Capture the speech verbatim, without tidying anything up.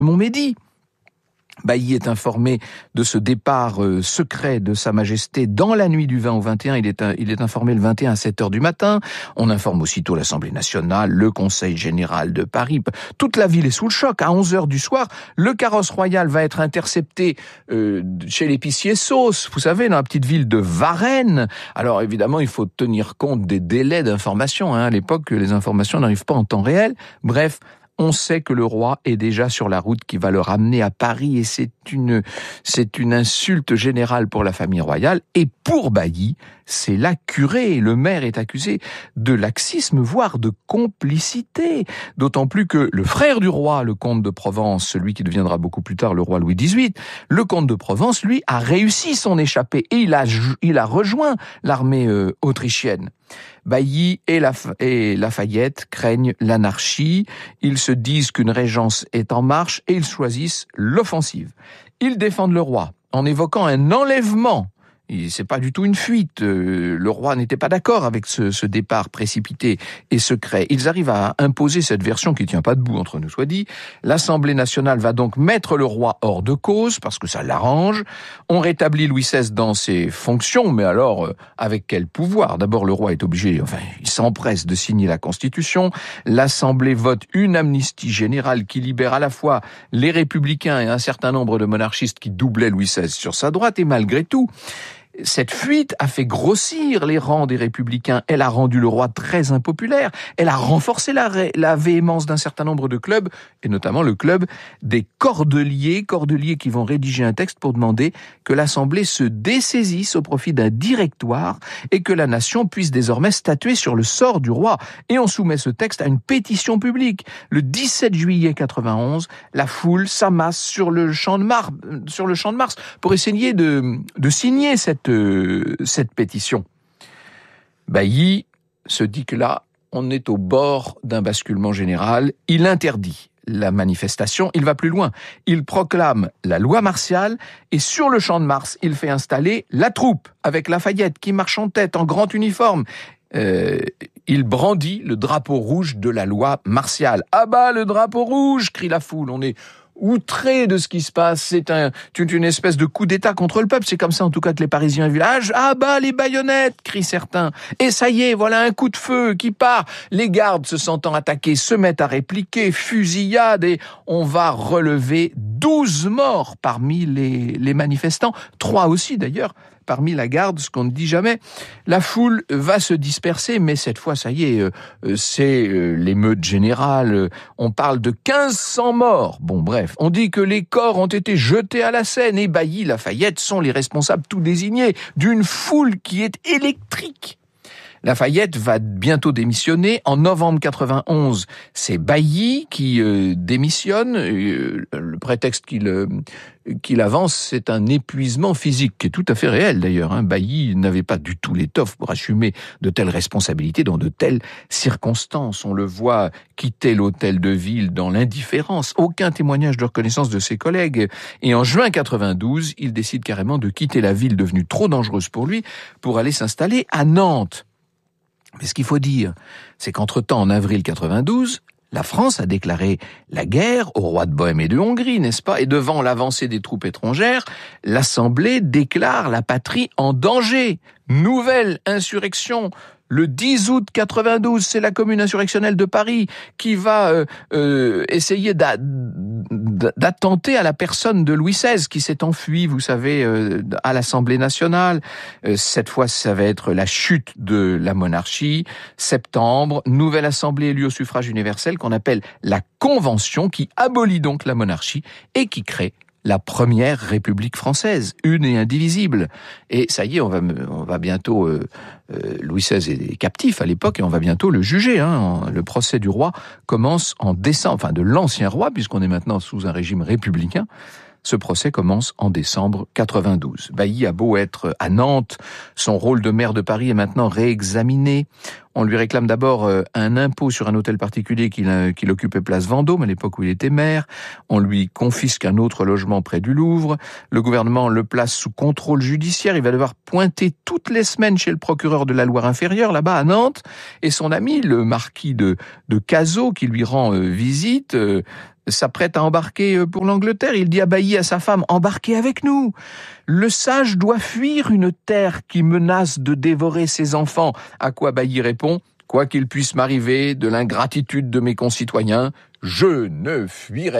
Montmédy. Bailly est informé de ce départ euh, secret de Sa Majesté dans la nuit du vingt au vingt et un. Il est, il est informé le vingt et un à sept heures du matin. On informe aussitôt l'Assemblée nationale, le Conseil général de Paris. Toute la ville est sous le choc. À onze heures du soir, le carrosse royal va être intercepté euh, chez l'épicier Sauce, vous savez, dans la petite ville de Varennes. Alors évidemment, il faut tenir compte des délais d'information. Hein. À l'époque, les informations n'arrivent pas en temps réel. Bref, on sait que le roi est déjà sur la route qui va le ramener à Paris et c'est une, c'est une insulte générale pour la famille royale. Et pour Bailly, c'est la curée. Le maire est accusé de laxisme, voire de complicité. D'autant plus que le frère du roi, le comte de Provence, celui qui deviendra beaucoup plus tard le roi Louis dix-huit, le comte de Provence, lui, a réussi son échappée et il a, il a rejoint l'armée euh, autrichienne. Bailly et, la, et Lafayette craignent l'anarchie, ils se disent qu'une régence est en marche et ils choisissent l'offensive. Ils défendent le roi en évoquant un enlèvement. C'est pas du tout une fuite. Le roi n'était pas d'accord avec ce, ce départ précipité et secret. Ils arrivent à imposer cette version qui tient pas debout, entre nous soit dit. L'Assemblée nationale va donc mettre le roi hors de cause parce que ça l'arrange. On rétablit Louis seize dans ses fonctions, mais alors avec quel pouvoir ? D'abord, le roi est obligé, enfin, il s'empresse de signer la Constitution. L'Assemblée vote une amnistie générale qui libère à la fois les républicains et un certain nombre de monarchistes qui doublaient Louis seize sur sa droite. Et malgré tout, cette fuite a fait grossir les rangs des républicains. Elle a rendu le roi très impopulaire. Elle a renforcé la, ré- la véhémence d'un certain nombre de clubs, et notamment le club des cordeliers, cordeliers qui vont rédiger un texte pour demander que l'Assemblée se dessaisisse au profit d'un directoire et que la nation puisse désormais statuer sur le sort du roi. Et on soumet ce texte à une pétition publique. Le dix-sept juillet quatre-vingt-onze, la foule s'amasse sur le champ de Mars, sur le champ de Mars pour essayer de, de signer cette cette pétition. Bailly se dit que là, on est au bord d'un basculement général. Il interdit la manifestation, il va plus loin. Il proclame la loi martiale et sur le champ de Mars, il fait installer la troupe avec Lafayette qui marche en tête en grand uniforme. Euh, il brandit le drapeau rouge de la loi martiale. « Ah bah, le drapeau rouge !» crie la foule. On est outré de ce qui se passe, c'est un, une espèce de coup d'État contre le peuple, c'est comme ça en tout cas que les Parisiens et villages, ah bah les baïonnettes, crient certains, et ça y est, voilà un coup de feu qui part, les gardes se sentant attaqués se mettent à répliquer, fusillade, et on va relever douze morts parmi les, les manifestants, trois aussi d'ailleurs, parmi la garde, ce qu'on ne dit jamais. La foule va se disperser, mais cette fois, ça y est, euh, c'est euh, l'émeute générale. On parle de quinze cents morts. Bon, bref, on dit que les corps ont été jetés à la Seine et Bailly, Lafayette sont les responsables tout désignés d'une foule qui est électrique. Lafayette va bientôt démissionner. En novembre quatre-vingt-onze, c'est Bailly qui euh, démissionne. Euh, le prétexte qu'il, euh, qu'il avance, c'est un épuisement physique, qui est tout à fait réel d'ailleurs. Hein. Bailly n'avait pas du tout l'étoffe pour assumer de telles responsabilités dans de telles circonstances. On le voit quitter l'hôtel de ville dans l'indifférence. Aucun témoignage de reconnaissance de ses collègues. Et en juin quatre-vingt-douze, il décide carrément de quitter la ville devenue trop dangereuse pour lui pour aller s'installer à Nantes. Mais ce qu'il faut dire, c'est qu'entre-temps, en avril quatre-vingt-douze, la France a déclaré la guerre au roi de Bohême et de Hongrie, n'est-ce pas ? Et devant l'avancée des troupes étrangères, l'Assemblée déclare la patrie en danger. Nouvelle insurrection. Le dix août quatre-vingt-douze, c'est la commune insurrectionnelle de Paris qui va euh, euh, essayer d'a, d'attenter à la personne de Louis seize qui s'est enfui, vous savez, euh, à l'Assemblée nationale. Euh, cette fois, ça va être la chute de la monarchie. Septembre, nouvelle assemblée élue au suffrage universel qu'on appelle la Convention qui abolit donc la monarchie et qui crée la première République française, une et indivisible. Et ça y est, on va, on va bientôt... Euh, euh, Louis seize est captif à l'époque et on va bientôt le juger. Hein. Le procès du roi commence en décembre, enfin de l'ancien roi, puisqu'on est maintenant sous un régime républicain. Ce procès commence en décembre quatre-vingt-douze. Bailly a beau être à Nantes, son rôle de maire de Paris est maintenant réexaminé. On lui réclame d'abord euh, un impôt sur un hôtel particulier qu'il, euh, qu'il occupait place Vendôme, à l'époque où il était maire. On lui confisque un autre logement près du Louvre. Le gouvernement le place sous contrôle judiciaire. Il va devoir pointer toutes les semaines chez le procureur de la Loire-Inférieure, là-bas à Nantes. Et son ami, le marquis de, de Cazaux, qui lui rend euh, visite, euh, s'apprête à embarquer pour l'Angleterre. Il dit à Bailly, à sa femme, « Embarquez avec nous. Le sage doit fuir une terre qui menace de dévorer ses enfants. » À quoi Bailly répond, « Quoi qu'il puisse m'arriver de l'ingratitude de mes concitoyens, je ne fuirai